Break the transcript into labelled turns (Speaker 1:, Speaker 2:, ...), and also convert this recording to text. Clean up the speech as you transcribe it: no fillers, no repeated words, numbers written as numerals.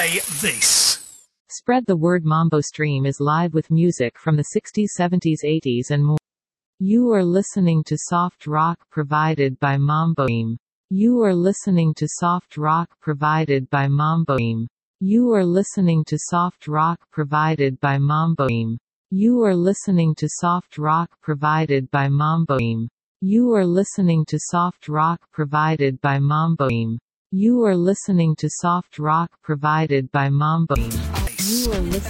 Speaker 1: say this.
Speaker 2: Spread the word. Mambo Stream is live with music from the 60s, 70s, 80s and more. You are listening to soft rock provided by Mambo Stream. You are listening to soft rock provided by Mambo Stream. You are listening to soft rock provided by Mambo Stream. You are listening to soft rock provided by Mambo Stream. You are listening to soft rock provided by Mambo Stream. You are listening to soft rock provided by Mambo Stream. You are listening